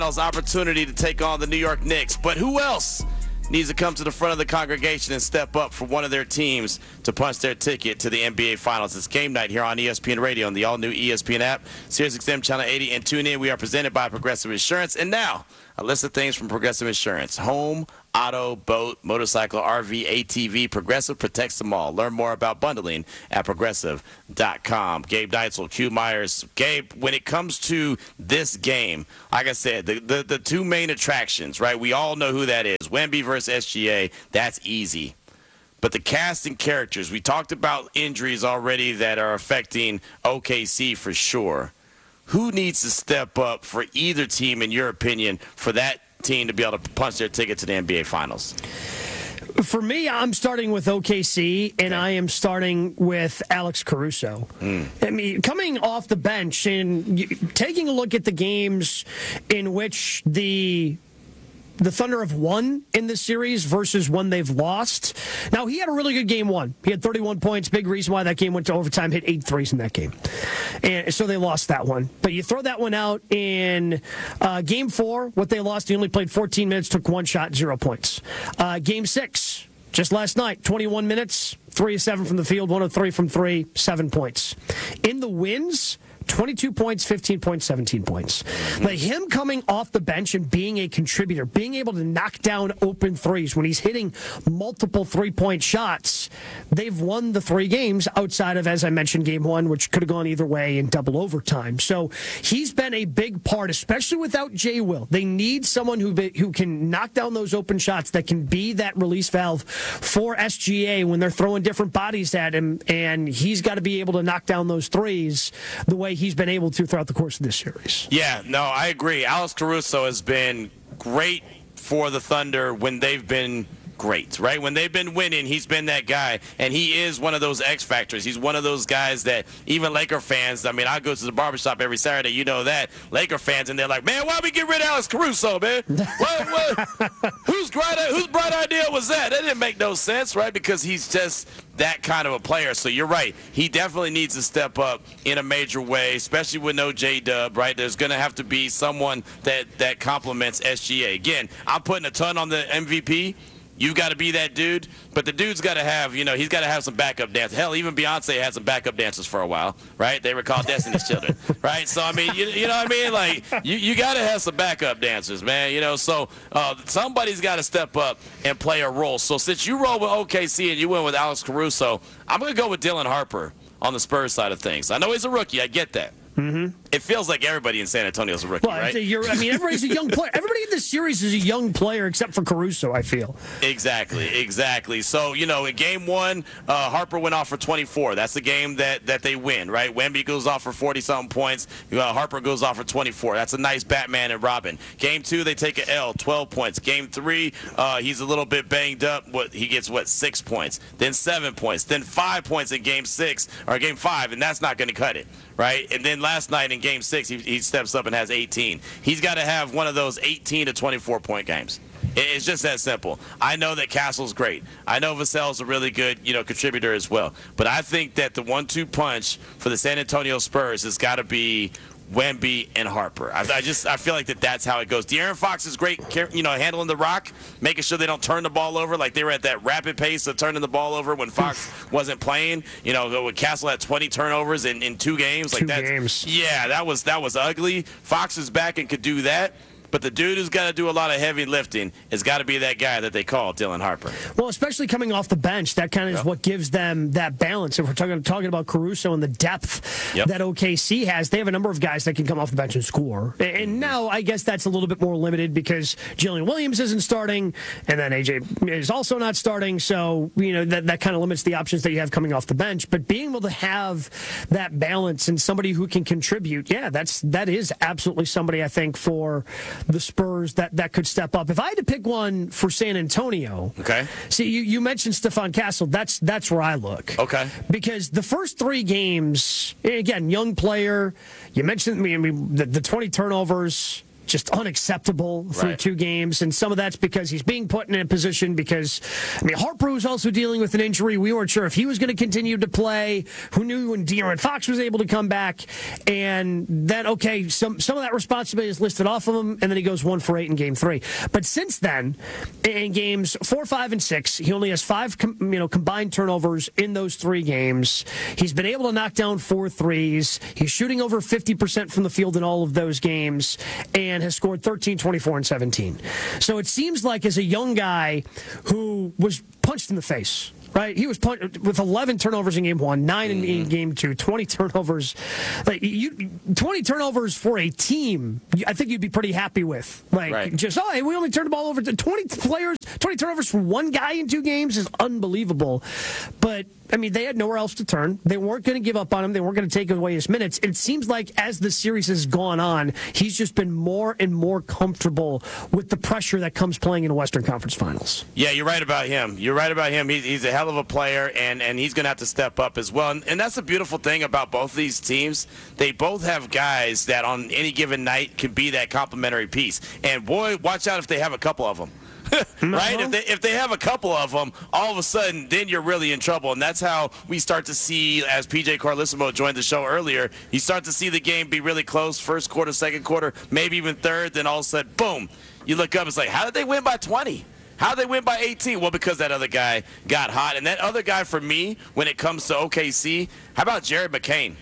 opportunity to take on the New York Knicks. But who else needs to come to the front of the congregation and step up for one of their teams to punch their ticket to the NBA Finals? It's game night here on ESPN Radio and the all-new ESPN app, SiriusXM Channel 80, and tune in. We are presented by Progressive Insurance. And now, a list of things from Progressive Insurance. Home, auto, boat, motorcycle, RV, ATV. Progressive protects them all. Learn more about bundling at Progressive.com. Gabe Deitzel, Q Myers. Gabe, when it comes to this game, like I said, the two main attractions, right? We all know who that is. Wemby versus SGA, that's easy. But the cast and characters, we talked about injuries already that are affecting OKC for sure. Who needs to step up for either team, in your opinion, for that team to be able to punch their ticket to the NBA Finals? For me, I'm starting with OKC, and I am starting with Alex Caruso. I mean, coming off the bench and taking a look at the games in which the Thunder have won in this series versus when they've lost. Now, he had a really good game one. He had 31 points. Big reason why that game went to overtime, hit 8 threes in that game. And so they lost that one. But you throw that one out in game four, what they lost, he only played 14 minutes, took one shot, 0 points. Game six, just last night, 21 minutes, 3 of 7 from the field, 1 of 3 from 3, 7 points. In the wins, 22 points, 15 points, 17 points. But him coming off the bench and being a contributor, being able to knock down open threes when he's hitting multiple three-point shots, they've won the 3 games outside of, as I mentioned, game one, which could have gone either way in double overtime. So he's been a big part, especially without Jay Will. They need someone who can knock down those open shots, that can be that release valve for SGA when they're throwing different bodies at him, and he's got to be able to knock down those threes the way he's been able to throughout the course of this series. Yeah, no, I agree. Alex Caruso has been great for the Thunder when they've been great, right? When they've been winning, he's been that guy, and he is one of those X factors. He's one of those guys that even Laker fans, I mean, I go to the barbershop every Saturday, you know that, Laker fans, and they're like, man, why we get rid of Alex Caruso, man? Whose bright idea was that? That didn't make no sense, right? Because he's just that kind of a player. So you're right. He definitely needs to step up in a major way, especially with no J-Dub, right? There's going to have to be someone that complements SGA. Again, I'm putting a ton on the MVP. You've got to be that dude, but the dude's got to have, he's got to have some backup dancers. Hell, even Beyonce had some backup dancers for a while, right? They were called Destiny's Children, right? So, I mean, you know what I mean? Like, you got to have some backup dancers, man, so somebody's got to step up and play a role. So since you roll with OKC and you went with Alex Caruso, I'm going to go with Dylan Harper on the Spurs side of things. I know he's a rookie. I get that. Mm-hmm. It feels like everybody in San Antonio is a rookie, right? Everybody's a young player. Everybody in this series is a young player except for Caruso, I feel. Exactly. So, in game one, Harper went off for 24. That's the game that they win, right? Wemby goes off for 40-something points. Harper goes off for 24. That's a nice Batman and Robin. Game two, they take an L, 12 points. Game three, he's a little bit banged up. He gets, 6 points. Then 7 points. Then 5 points in game 5, and that's not going to cut it, right? And then last night in game 6, he steps up and has 18. He's got to have one of those 18 to 24-point games. It's just that simple. I know that Castle's great. I know Vassell's a really good, contributor as well. But I think that the 1-2 punch for the San Antonio Spurs has got to be Wemby and Harper. I feel like that's how it goes. De'Aaron Fox is great, handling the rock, making sure they don't turn the ball over. Like they were at that rapid pace of turning the ball over when Fox wasn't playing. When Castle had 20 turnovers in 2 games. Two games. Yeah, that was ugly. Fox is back and could do that. But the dude who's got to do a lot of heavy lifting has got to be that guy that they call Dylan Harper. Well, especially coming off the bench, that kind of is what gives them that balance. If we're talking about Caruso and the depth that OKC has, they have a number of guys that can come off the bench and score. And now I guess that's a little bit more limited because Jalen Williams isn't starting, and then AJ is also not starting. So, that kind of limits the options that you have coming off the bench. But being able to have that balance and somebody who can contribute, that is absolutely somebody I think for the Spurs that could step up. If I had to pick one for San Antonio, okay. See, you mentioned Stephon Castle. That's where I look. Okay. Because the first 3 games, again, young player. You mentioned the 20 turnovers. just unacceptable through 2 games. And some of that's because he's being put in a position because, Harper was also dealing with an injury. We weren't sure if he was going to continue to play. Who knew when De'Aaron Fox was able to come back? And then, okay, some of that responsibility is listed off of him, and then he goes 1 for 8 in Game 3. But since then, in Games 4, 5, and 6, he only has 5 combined turnovers in those 3 games. He's been able to knock down 4 threes. He's shooting over 50% from the field in all of those games and has scored 13, 24, and 17. So it seems like as a young guy who was punched in the face, right? He was punched with 11 turnovers in Game 1, 9 in Game 2, 20 turnovers. 20 turnovers for a team, I think you'd be pretty happy with. Hey, we only turned the ball over to 20 turnovers for one guy in 2 games is unbelievable. But they had nowhere else to turn. They weren't going to give up on him. They weren't going to take away his minutes. It seems like as the series has gone on, he's just been more and more comfortable with the pressure that comes playing in the Western Conference Finals. Yeah, you're right about him. He's a hell of a player, and he's going to have to step up as well. And that's the beautiful thing about both these teams. They both have guys that on any given night can be that complementary piece. And, boy, watch out if they have a couple of them. Right? If they have a couple of them, all of a sudden, then you're really in trouble. And that's how we start to see, as PJ Carlissimo joined the show earlier, you start to see the game be really close, first quarter, second quarter, maybe even third, then all of a sudden, boom, you look up, it's like, how did they win by 20? How did they win by 18? Well, because that other guy got hot. And that other guy, for me, when it comes to OKC, how about Jared McCain?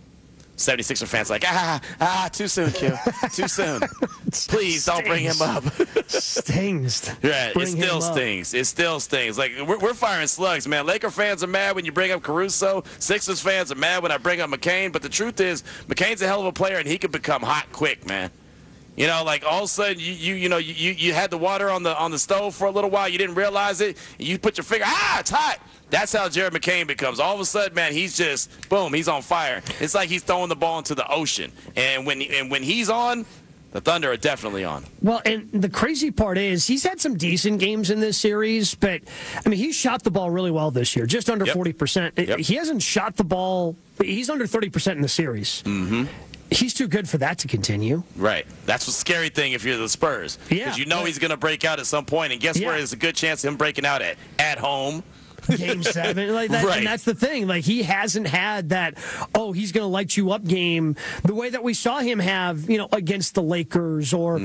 76er fans like, too soon, Q. Too soon. Please don't bring him up. Stings. Yeah, it still stings. It still stings. Like, we're firing slugs, man. Laker fans are mad when you bring up Caruso. Sixers fans are mad when I bring up McCain. But the truth is, McCain's a hell of a player, and he can become hot quick, man. All of a sudden, you had the water on the stove for a little while. You didn't realize it. And you put your finger, it's hot. That's how Jared McCain becomes. All of a sudden, man, he's just, boom, he's on fire. It's like he's throwing the ball into the ocean. And when he's on, the Thunder are definitely on. Well, and the crazy part is he's had some decent games in this series, but, he's shot the ball really well this year, just under 40%. Yep. He hasn't shot the ball. He's under 30% in the series. Mm-hmm. He's too good for that to continue. Right. That's the scary thing if you're the Spurs. Yeah. Because he's going to break out at some point, and guess where there's a good chance of him breaking out at home. Game 7, like that, right. And that's the thing. Like, he hasn't had that, he's going to light you up game the way that we saw him have, against the Lakers or,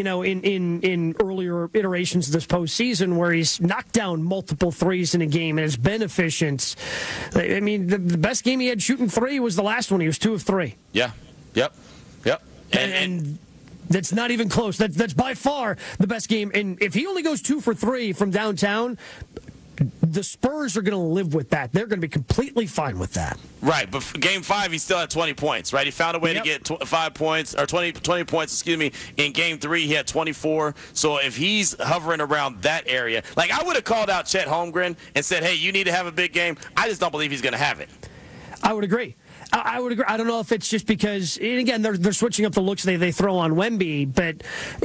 in earlier iterations of this postseason where he's knocked down multiple threes in a game and has been efficient. The best game he had shooting 3 was the last one. He was 2 of 3. Yeah. Yep. And that's not even close. That's by far the best game. And if he only goes 2 for 3 from downtown, the Spurs are going to live with that. They're going to be completely fine with that. Right, but for Game 5, he still had 20 points, right? He found a way to get 5 points, or 20 points, In Game 3, he had 24. So if he's hovering around that area, like I would have called out Chet Holmgren and said, hey, you need to have a big game. I just don't believe he's going to have it. I would agree. I would agree. I don't know if it's just because, and again, they're switching up the looks they throw on Wemby, but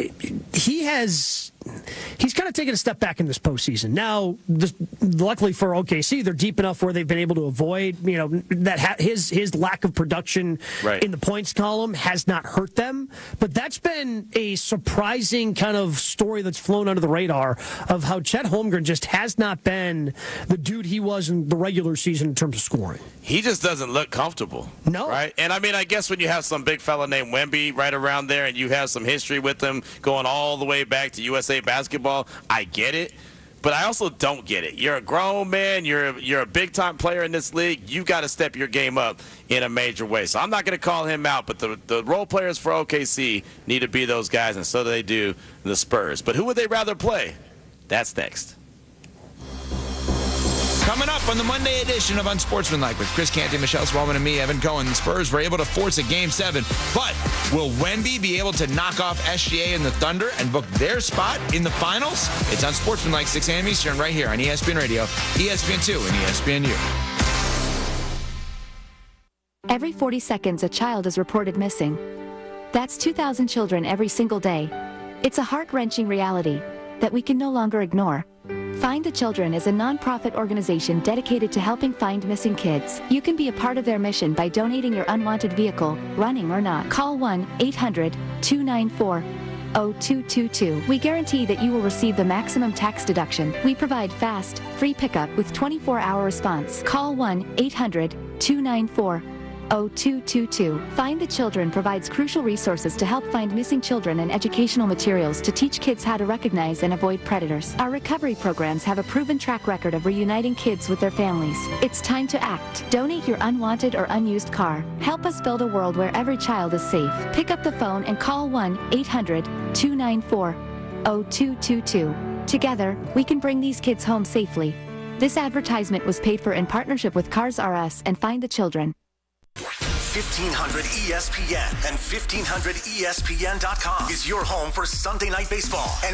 he's kind of taken a step back in this postseason. Now, luckily for OKC, they're deep enough where they've been able to avoid, that his lack of production in the points column has not hurt them. But that's been a surprising kind of story that's flown under the radar of how Chet Holmgren just has not been the dude he was in the regular season in terms of scoring. He just doesn't look comfortable. No. Right? And I guess when you have some big fella named Wemby right around there and you have some history with him going all the way back to USA basketball, I get it. But I also don't get it. You're a grown man. You're a big-time player in this league. You've got to step your game up in a major way. So I'm not going to call him out, but the role players for OKC need to be those guys, and so they do the Spurs. But who would they rather play? That's next. Coming up on the Monday edition of Unsportsmanlike with Chris Canty, Michelle Swellman, and me, Evan Cohen. The Spurs were able to force a Game 7, but will Wemby be able to knock off SGA and the Thunder and book their spot in the finals? It's Unsportsmanlike, 6 a.m. Eastern, right here on ESPN Radio, ESPN2, and ESPNU. Every 40 seconds, a child is reported missing. That's 2,000 children every single day. It's a heart-wrenching reality that we can no longer ignore. Find the Children is a non-profit organization dedicated to helping find missing kids. You can be a part of their mission by donating your unwanted vehicle, running or not. Call 1-800-294 0222. We guarantee that you will receive the maximum tax deduction. We provide fast, free pickup with 24-hour response. Call 1-800-294-0222. Find the Children provides crucial resources to help find missing children and educational materials to teach kids how to recognize and avoid predators. Our recovery programs have a proven track record of reuniting kids with their families. It's time to act. Donate your unwanted or unused car. Help us build a world where every child is safe. Pick up the phone and call 1-800-294-0222. Together, we can bring these kids home safely. This advertisement was paid for in partnership with Cars R Us and Find the Children. 1500 ESPN and 1500ESPN.com is your home for Sunday Night Baseball.